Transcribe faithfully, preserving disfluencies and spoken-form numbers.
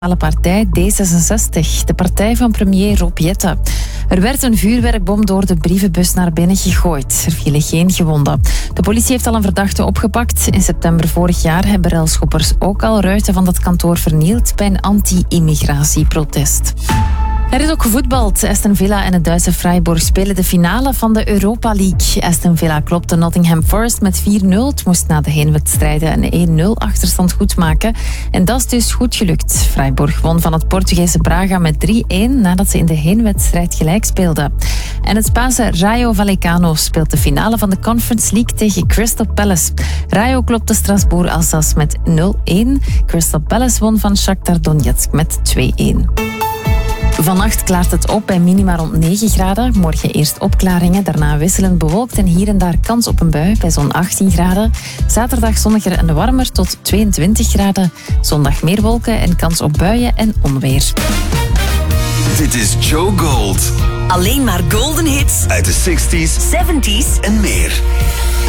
partij D zesenzestig, de partij van premier Rob Jetten. Er werd een vuurwerkbom door de brievenbus naar binnen gegooid. Er vielen geen gewonden. De politie heeft al een verdachte opgepakt. In september vorig jaar hebben relschoppers ook al ruiten van dat kantoor vernield bij een anti-immigratieprotest. Er is ook gevoetbald. Aston Villa en het Duitse Freiburg spelen de finale van de Europa League. Aston Villa klopte Nottingham Forest met vier nul. Het moest na de heenwedstrijden een één nul achterstand goedmaken. En dat is dus goed gelukt. Freiburg won van het Portugese Braga met drie één nadat ze in de heenwedstrijd gelijk speelden. En het Spaanse Rayo Vallecano speelt de finale van de Conference League tegen Crystal Palace. Rayo klopte Strasbourg Alsace met nul één. Crystal Palace won van Shakhtar Donetsk met twee één. Vannacht klaart het op bij minima rond negen graden. Morgen eerst opklaringen, daarna wisselend bewolkt en hier en daar kans op een bui bij zo'n achttien graden. Zaterdag zonniger en warmer tot tweeëntwintig graden. Zondag meer wolken en kans op buien en onweer. Dit is Joe Gold. Alleen maar golden hits uit de zestig's, zeventig's en meer.